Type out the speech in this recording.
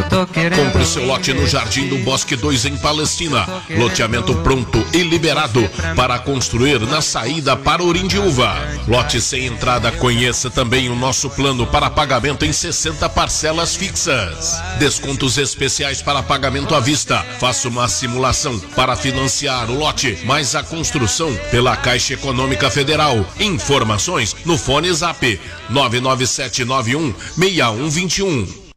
Compre seu lote no Jardim do Bosque 2 em Palestina. Loteamento pronto e liberado para construir na saída para Orindiúva. Lote sem entrada. Conheça também o nosso plano para pagamento em 60 parcelas fixas. Descontos especiais para pagamento à vista. Faça uma simulação para financiar o lote mais a construção pela Caixa Econômica Federal. Informações no fone Zap 99791 6121.